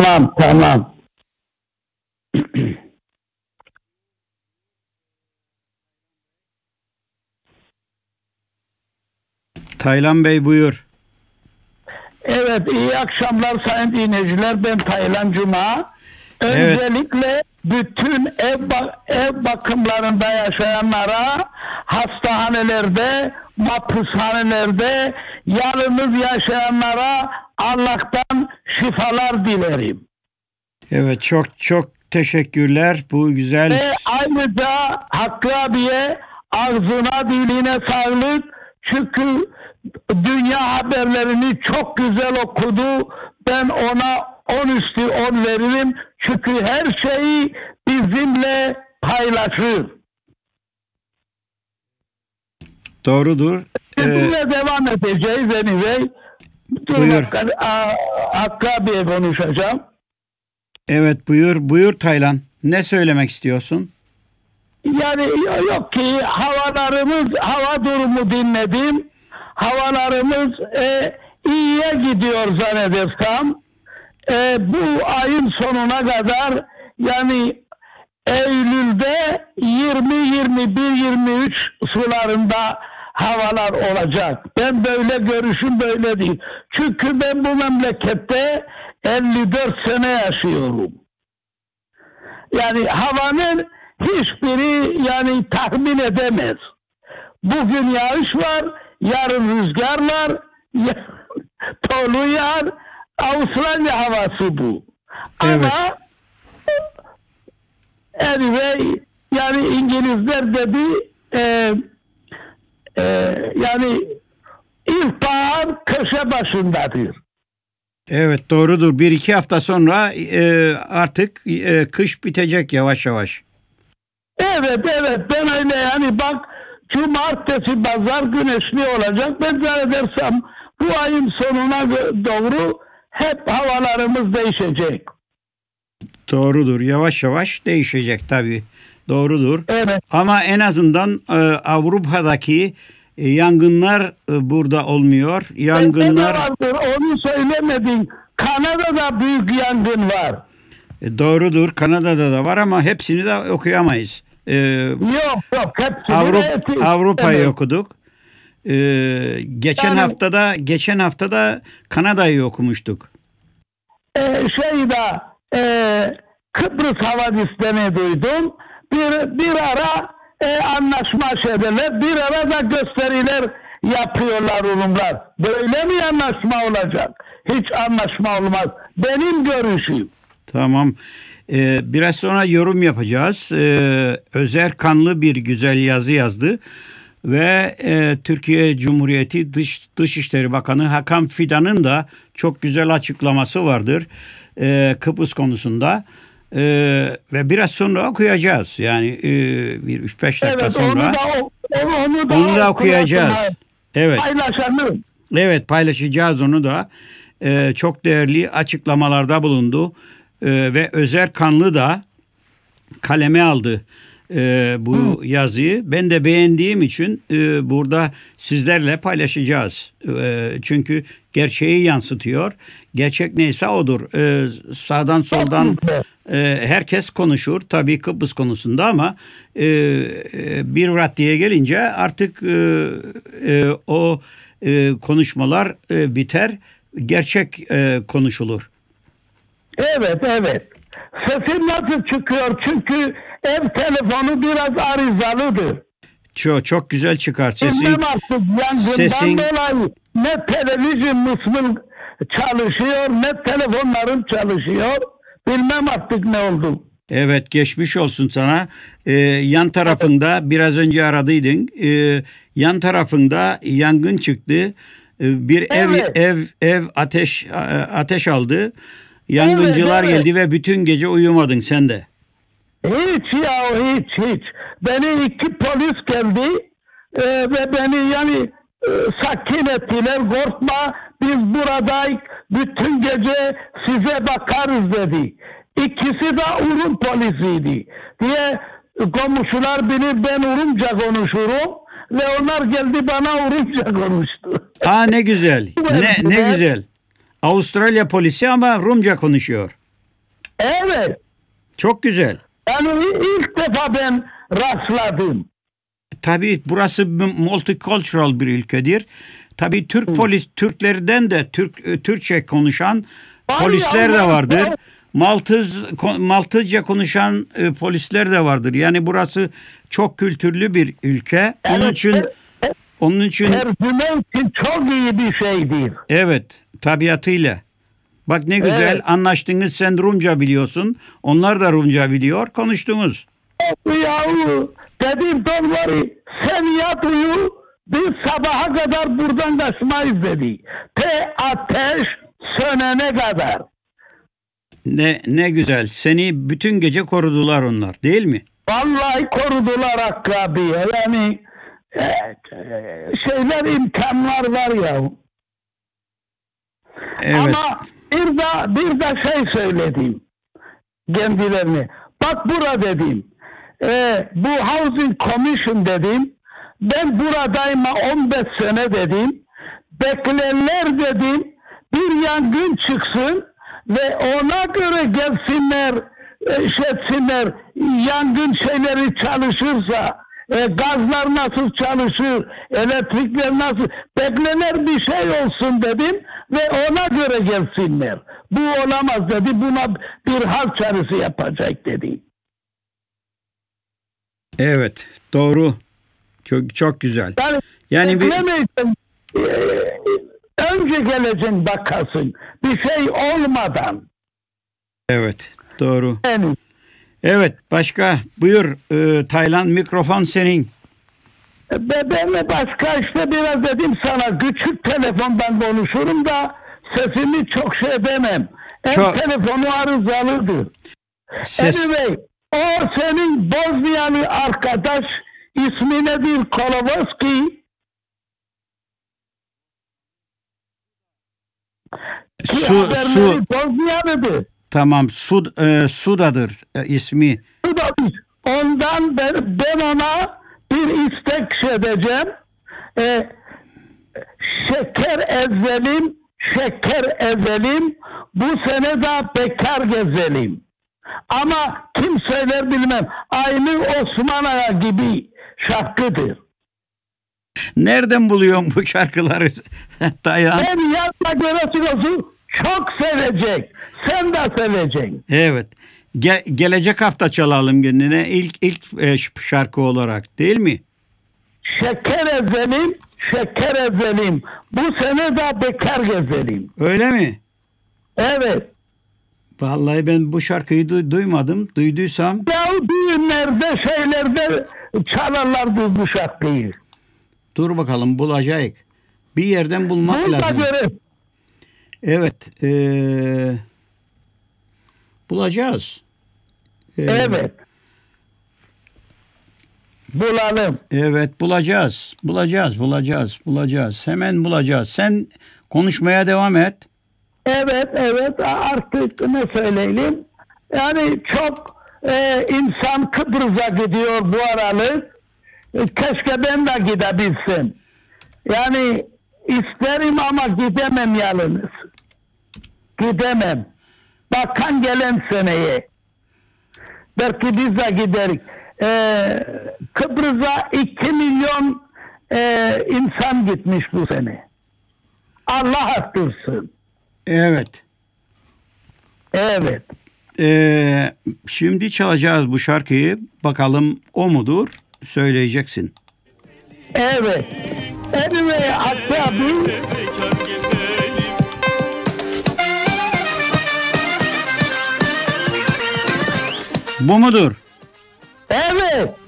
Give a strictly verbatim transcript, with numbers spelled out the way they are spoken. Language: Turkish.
Tamam, tamam. Taylan Bey buyur. Evet, iyi akşamlar sayın dinleyiciler. Ben Taylan Cuma. Evet. Öncelikle bütün ev, ba- ev bakımlarında yaşayanlara, hastanelerde, mahpushanelerde yalnız yaşayanlara Allah'tan şifalar dilerim. Evet, çok çok teşekkürler. Bu güzel. Ve ayrıca Hakkı abiye ağzına diline sağlık. Çünkü dünya haberlerini çok güzel okudu. Ben ona on üstü on veririm. Çünkü her şeyi bizimle paylaşır. Doğrudur. Ee, Bizimle devam edeceğiz anyway. Buyur. Hakkı abiye konuşacağım. evet buyur. Buyur Taylan. Ne söylemek istiyorsun? Yani yok ki havalarımız, hava durumu dinledim. Havalarımız e, iyiye gidiyor zannedersem. E, bu ayın sonuna kadar yani Eylül'de yirmi, yirmi bir, yirmi üç sularında havalar olacak. Ben böyle görüşüm böyle değil. Çünkü ben bu memlekette elli dört sene yaşıyorum. Yani havanın hiçbiri yani tahmin edemez. Bugün yağış var, yarın rüzgar var, dolu yağar. Avustralya havası bu. Evet. Ama anyway, yani İngilizler dedi e, e, yani ilkbahar köşe başındadır. Evet doğrudur. Bir iki hafta sonra e, artık e, kış bitecek yavaş yavaş. Evet evet ben öyle yani bak cumartesi pazar güneşli olacak. Ben zannedersem bu ayın sonuna doğru hep havalarımız değişecek. Doğrudur. Yavaş yavaş değişecek tabii. Doğrudur. Evet. Ama en azından e, Avrupa'daki e, yangınlar e, burada olmuyor. Yangınlar vardır, onu söylemedin. Kanada'da büyük yangın var. e, doğrudur. Kanada'da da var ama hepsini de okuyamayız. E, yok yok. Hepsini Avrupa, Avrupa'yı evet. okuduk. E, geçen yani, haftada geçen haftada Kanada'yı okumuştuk. E, şeyde e, Kıbrıs Havadis'ten duydum. Bir, bir ara e, anlaşma şeyler, bir ara da gösteriler yapıyorlar Rumlar. Böyle mi anlaşma olacak? Hiç anlaşma olmaz. Benim görüşüm. Tamam. Ee, biraz sonra yorum yapacağız. Ee, Özer Kanlı bir güzel yazı yazdı ve e, Türkiye Cumhuriyeti Dış Dışişleri Bakanı Hakan Fidan'ın da çok güzel açıklaması vardır e, Kıbrıs konusunda. Ee, ve biraz sonra okuyacağız. Yani e, bir üç beş dakika evet, sonra onu da, onu, onu da, onu da okuyacağız. Evet. Paylaşalım. Evet, paylaşacağız onu da. Ee, çok değerli açıklamalarda bulundu. Ee, ve Özer Kanlı da kaleme aldı e, bu Hı. yazıyı. Ben de beğendiğim için e, burada sizlerle paylaşacağız. E, çünkü gerçeği yansıtıyor. Gerçek neyse odur. E, sağdan soldan e, herkes konuşur. Tabii Kıbrıs konusunda ama e, e, bir raddeye gelince artık e, e, o e, konuşmalar e, biter. Gerçek e, konuşulur. Evet evet. Sesim nasıl çıkıyor? Çünkü ev telefonu biraz arızalıdır. Çok çok güzel çıkar sesin. Bilmem artık yangından sesin... dolayı ne televizyon mısmın çalışıyor ne telefonlarım çalışıyor. Bilmem artık ne oldu. Evet geçmiş olsun sana. Ee, yan tarafında biraz önce aradıydın. Ee, yan tarafında yangın çıktı. Ee, bir evet. ev ev ev ateş ateş aldı. Yangıncılar evet, evet. geldi ve bütün gece uyumadın sen de. Hiç ya hiç hiç. Beni iki polis geldi e, ve beni yani e, sakin ettiler. Korkma biz buradayız. Bütün gece size bakarız dedi. İkisi de Urum polisiydi. Diye komşular bilir ben Urumca konuşurum. Ve onlar geldi bana Urumca konuştu. Aa ne güzel. ne, ne güzel. Avustralya polisi ama Rumca konuşuyor. Evet. Çok güzel. Yani ilk defa ben rastladım. Tabii burası multicultural bir ülkedir. Tabii Türk Hı. polis Türklerden de Türk Türkçe konuşan Var polisler ya, de var. vardır. Maltız Maltızca konuşan e, polisler de vardır. Yani burası çok kültürlü bir ülke. Onun Evet, için evet. onun için Tercüme için çok iyi bir şeydir. evet, tabiatıyla. Bak ne güzel Evet. anlaştınız. Sen Rumca biliyorsun. Onlar da Rumca biliyor. Konuştunuz. Yahu dedim Dolvari sen yat uyu biz sabaha kadar buradan kaçmayız dedi. Te ateş sönene kadar. Ne ne güzel. Seni bütün gece korudular onlar, değil mi? Vallahi korudular Hakkı abi. Yani e, e, şeyler imkanlar var ya. Evet. Ama bir de bir de şey söyledim kendilerine. Bak bura dedim. E, bu Housing Commission dedim. Ben buradayım on beş sene dedim. Beklerler dedim. Bir yangın çıksın ve ona göre gelsinler, e, şey etsinler, yangın şeyleri çalışırsa, e, gazlar nasıl çalışır, elektrikler nasıl, beklenen bir şey olsun dedim ve ona göre gelsinler. Bu olamaz dedi, buna bir hal çaresi yapacak dedi. Evet, doğru. Çok çok güzel. Yani, Yani bir beklemeyeceksin, e, önce geleceksin bakarsın, bir şey olmadan. evet, doğru. Yani, Evet, başka buyur e, Taylan, mikrofon senin. Be- Ben de başka işte biraz dedim sana küçük telefondan konuşurum da sesimi çok şey edemem. Ev Çok- telefonu arızalıdır. Ses Anyway, o senin Bosniyalı arkadaş ismi nedir? Kolovoski. Ki su haberleri su Bosniyalıdır. tamam Sud e, Suda'dır e, ismi. Bu da bir- Ondan ben, ben ona bir istek şey edeceğim. Ee, şeker ezelim, şeker ezelim, bu sene de bekar gezelim. Ama kim söyler bilmem. Aynı Osman Ağa gibi şarkıdır. Nereden buluyorsun bu şarkıları Taylan? Ben yazma göresiyosu çok sevecek. Sen de seveceksin. Evet. Ge- gelecek hafta çalalım kendine ilk ilk e, şarkı olarak, değil mi? Şeker ezelim, şeker ezelim. Bu sene de bekar gezelim. Öyle mi? Evet. Vallahi ben bu şarkıyı du- duymadım. Duyduysam Ya düğünlerde şeylerde çalarlardı bu şarkıyı. dur bakalım bulacağız. Bir yerden bulmak Burada lazım. göre Evet. eee, bulacağız. Eee, evet. Bulalım. Evet bulacağız. Bulacağız. Bulacağız. Bulacağız. Hemen bulacağız. Sen konuşmaya devam et. Evet, evet, artık ne söyleyeyim? Yani çok e, insan Kıbrıs'a gidiyor bu aralık. E, keşke ben de gidebilsem. Yani isterim ama gidemem yalnız. Gidemem. Bakan gelen seneye. Belki biz de gideriz. E, Kıbrıs'a iki milyon e, insan gitmiş bu sene. Allah arttırsın. Evet. Evet. Eee, şimdi çalacağız bu şarkıyı. Bakalım o mudur? Söyleyeceksin. Evet. Anyway, hatta bu Bu mudur? evet.